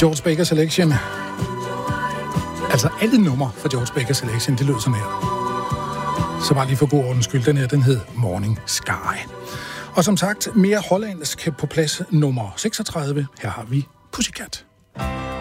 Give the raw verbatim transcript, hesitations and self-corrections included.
George Baker Selection. Altså alle numre fra George Baker Selection, det lød sådan her. Så bare lige for god ordens skyld, den her, den hed Morning Sky. Og som sagt, mere hollandsk på plads nummer seksogtredive. Her har vi Pussycat.